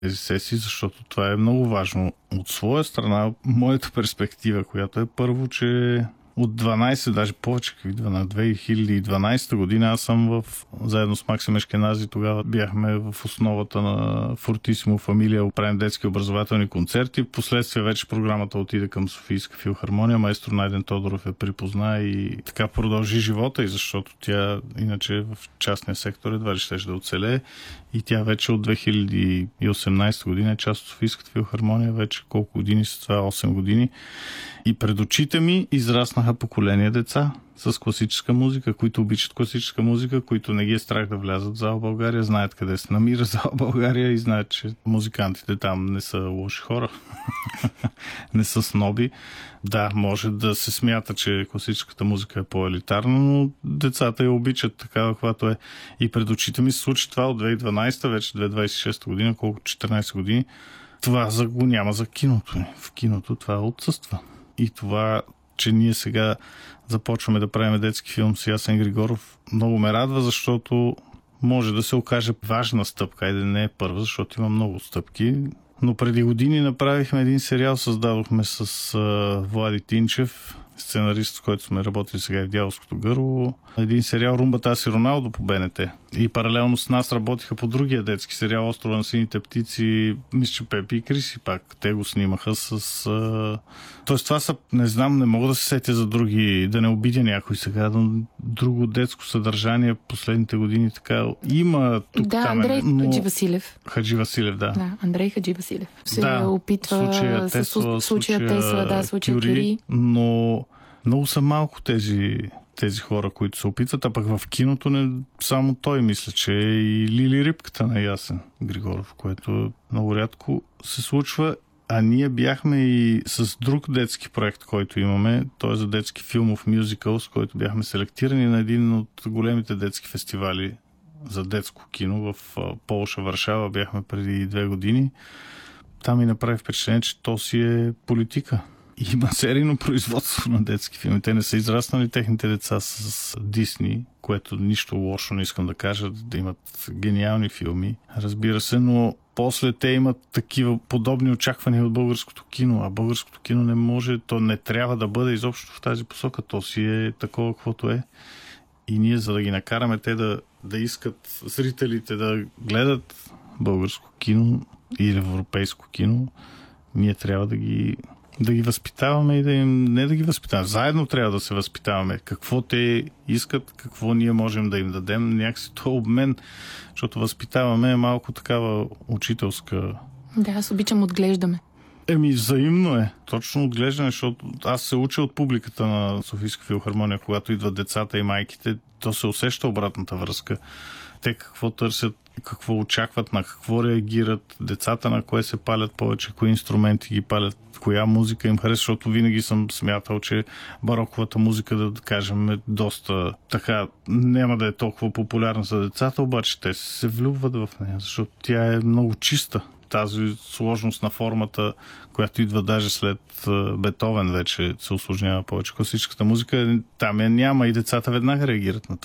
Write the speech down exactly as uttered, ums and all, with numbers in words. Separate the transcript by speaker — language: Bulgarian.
Speaker 1: тези сесии, защото това е много важно. От своя страна, моята перспектива, която е първо, че от дванайсет, даже повече, на две хиляди и дванайсета година, аз съм в, заедно с Максим Ешкенази, тогава бяхме в основата на Фортисимо Фамилия, правим детски образователни концерти. Впоследствие вече програмата отиде към Софийска филхармония. Майстор Найден Тодоров я припозна и така продължи живота, и защото тя иначе в частния сектор едва ли щеше да оцелее. И тя вече от две хиляди и осемнайсета година е част от Софийската филхармония, вече колко години са това, осем години. И пред очите ми израснаха поколения деца с класическа музика, които обичат класическа музика, които не ги е страх да влязат в зала България, знаят къде се намира зала България и знаят, че музикантите там не са лоши хора, не са сноби. Да, може да се смята, че класическата музика е по-елитарна, но децата я обичат такава, каквато е. И пред очите ми се случи това от две хиляди и дванайсета, вече две хиляди двадесет и шеста година, колко четиринайсет години. Това за го няма за киното. В киното това отсъства. И това, че ние сега започваме да правим детски филм с Ясен Григоров, много ме радва, защото може да се окаже важна стъпка. Айде не е първа, защото има много стъпки. Но преди години направихме един сериал, създадохме с uh, Влади Тинчев, сценарист, с който сме работили сега в Дяволското гърло. Един сериал "Румбата Аз и Роналдо" по Б Н Т. И паралелно с нас работиха по другия детски сериал "Острова на сините птици", мисля, че Пепи и Криси пак. Те го снимаха с... Uh... Тоест това са, не знам, не мога да се сетя за други, да не обидя някой сега, но друго детско съдържание последните години така има тук.
Speaker 2: Да,
Speaker 1: там,
Speaker 2: Андрей
Speaker 1: но...
Speaker 2: Хаджи Василев.
Speaker 1: Хаджи Василев, да.
Speaker 2: Да, Андрей Хаджи Василев. Се
Speaker 1: да,
Speaker 2: опитва
Speaker 1: случая
Speaker 2: с
Speaker 1: Тесла,
Speaker 2: случая Тесла, да, случая
Speaker 1: Кюри,
Speaker 2: Кюри.
Speaker 1: но много са малко тези, тези хора, които се опитват, а пък в киното не само той, мисля, че е и Лили Рипката на Ясен Григоров, което много рядко се случва. А ние бяхме и с друг детски проект, който имаме, той е за детски филмов мюзикъл, с който бяхме селектирани на един от големите детски фестивали за детско кино в Полша, Варшава. Бяхме преди две години. Там ми направи впечатление, че то си е политика. Има серийно производство на детски филми. Те не са израснали техните деца с Дисни, което нищо лошо не искам да кажа, да имат гениални филми, разбира се, но после те имат такива подобни очаквания от българското кино, а българското кино не може, то не трябва да бъде изобщо в тази посока. То си е такова, каквото е. И ние, за да ги накараме те да, да искат зрителите да гледат българско кино или европейско кино, ние трябва да ги да ги възпитаваме и да им... Не да ги възпитаваме, заедно трябва да се възпитаваме. Какво те искат, какво ние можем да им дадем. Някакси това обмен, защото възпитаваме е малко такава учителска...
Speaker 2: Да, аз обичам отглеждаме.
Speaker 1: Еми, взаимно е. Точно отглеждане, защото аз се уча от публиката на Софийска филхармония, когато идват децата и майките, то се усеща обратната връзка. Те какво търсят, какво очакват, на какво реагират, децата на кое се палят повече, кои инструменти ги палят, коя музика им харесва, защото винаги съм смятал, че бароковата музика, да кажем, е доста така, няма да е толкова популярна за децата, обаче те се влюбват в нея, защото тя е много чиста. Тази сложност на формата, която идва даже след Бетовен, вече се усложнява повече. Класическата музика там я няма и децата веднага реагират на това.